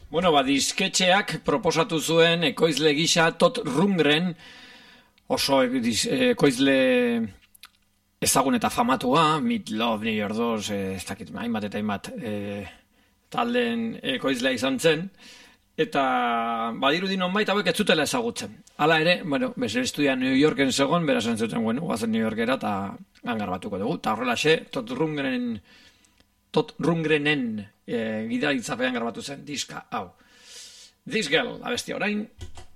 Bueno, disketxeak proposatu zuen ekoizle gisa Todd Rundgren, oso ekoizle ezagun eta famatua, Meat Loaf, New York Dolls, ez dakit, hainbat eta hainbat taldeen ekoizlea izan zen, eta badirudi nonbait hauek ez zutela ezagutzen. Hala ere, bueno, bere estudia New Yorken zegoen, beraz entzuten, bueno, guazen New Yorkera eta garbatuko dugu. Eta horrelaxe, Todd Rundgrenen gidaritzapean garbatu zen diska hau. This Girl, abestia orain.